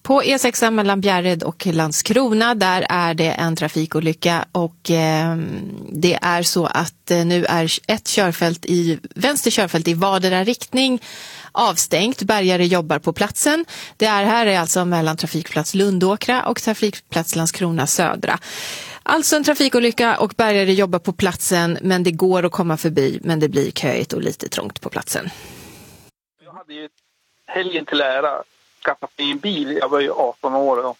På E6 mellan Bjärred och Landskrona, där är det en trafikolycka och det är så att nu är vänster körfält i vardera riktning avstängt. Bärgare jobbar på platsen. Här är alltså mellan trafikplats Lundåkra och trafikplats Landskrona södra. Alltså en trafikolycka och bärgare jobbar på platsen, men det går att komma förbi, men det blir köigt och lite trångt på platsen. Jag hade ju helgen till ära skaffat mig en bil. Jag var ju 18 år då.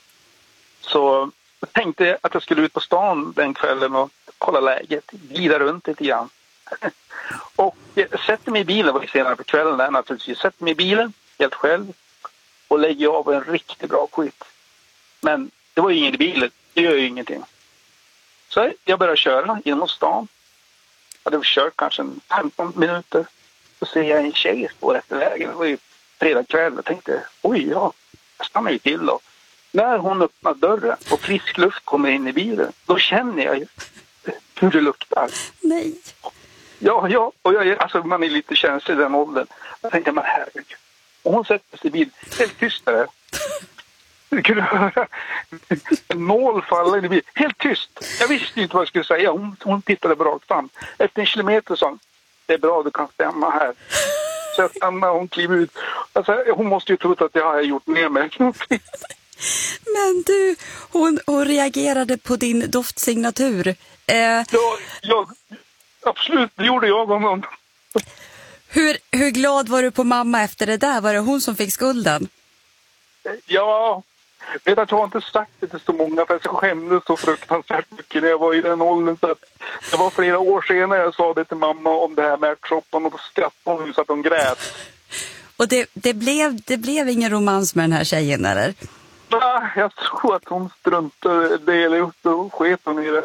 Så jag tänkte att jag skulle ut på stan den kvällen och kolla läget, glida runt lite grann. Och sätter mig i bilen, var det senare på kvällen där naturligtvis, sätter mig i bilen helt själv och lägger av en riktigt bra skit. Men det var ju ingen i bilen, det gör ju ingenting. Så jag började köra genom stan. Jag hade kört kanske 15 minuter. Så ser jag en tjej stå efter vägen. Det var ju fredag kväll. Jag tänkte, jag stannar ju till då. När hon öppnar dörren och frisk luft kommer in i bilen, då känner jag ju hur det luktar. Nej. Ja, och man är lite känslig i den åldern. Jag tänkte, men herregud. Och hon sätter sig i bilen, helt tyst där. Du kunde höra en nål falla in i bilen. Helt tyst. Jag visste inte vad jag skulle säga. Hon tittade rakt fram. Efter en kilometer sa hon, det är bra, du kan stämma här. Så jag stannade och hon klev ut. Alltså, hon måste ju trott att jag har gjort ner mig. Men du, hon reagerade på din doftsignatur. Ja, absolut, det gjorde jag om. Hur glad var du på mamma efter det där? Var det hon som fick skulden? Ja, vet att jag har inte sagt det till så många, för jag skämdes så fruktansvärt mycket när jag var i den åldern. Så att det var flera år senare jag sa det till mamma om det här med ärtsoppan, och då skrattade hon så att hon grät. Och det blev ingen romans med den här tjejen, eller? Nej, jag tror att hon struntade det ut och sket hon i det.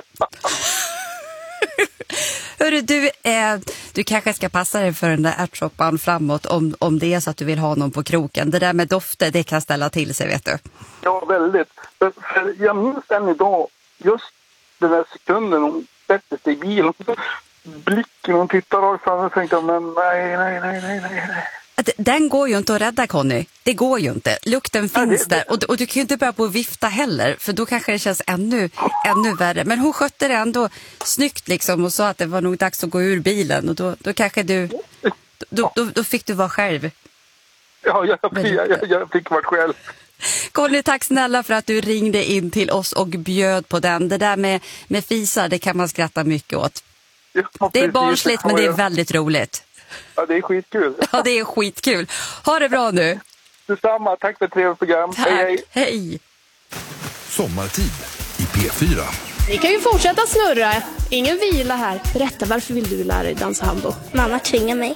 Hörru, du kanske ska passa dig för den där ärtsoppan framåt om det är så att du vill ha någon på kroken. Det där med dofter, det kan ställa till sig, vet du. Ja, väldigt. För jag minns den idag, just den där sekunden hon sätter sig i bilen. Blicken, hon tittar rakt fram och tänkte, men nej. Den går ju inte att rädda, Conny. Det går ju inte. Lukten finns där. Och du kan ju inte börja på att vifta heller. För då kanske det känns ännu värre. Men hon skötte det ändå snyggt liksom. Och sa att det var nog dags att gå ur bilen. Och då kanske du... Då fick du vara själv. Ja, jag fick vara själv. Conny, tack snälla för att du ringde in till oss och bjöd på den. Det där med fisar, det kan man skratta mycket åt. Ja, det är barnsligt, men det är väldigt roligt. Ja, det är skitkul. Ja, det är skitkul. Ha det bra nu. Detsamma, tack för ett trevligt program. Tack. Hej. Sommartid i P4. Vi kan ju fortsätta snurra. Ingen vila här. Berätta, varför vill du lära dig dansa hambo? Mamma tvingar mig.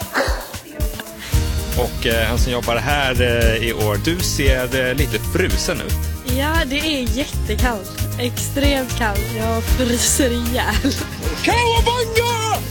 Och han som jobbar här i år, du ser lite frusen ut. Ja, det är jättekallt. Extremt kallt. Jag fryser ihjäl. Kawabanga!